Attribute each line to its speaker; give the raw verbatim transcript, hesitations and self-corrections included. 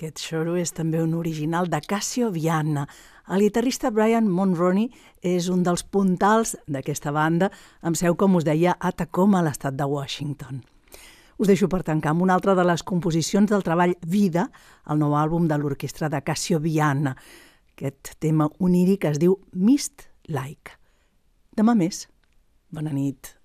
Speaker 1: Aquest xoro és també un original de Casio Vianna. El guitarrista Brian Mulroney és un dels puntals d'aquesta banda, amb seu, com us deia, a Tacoma, a l'estat de Washington. Us deixo per tancar amb una altra de les composicions del treball Vida, el nou àlbum de l'orquestra de Casio Vianna. Aquest tema oníric es diu Mist Like. Demà més. Bona nit.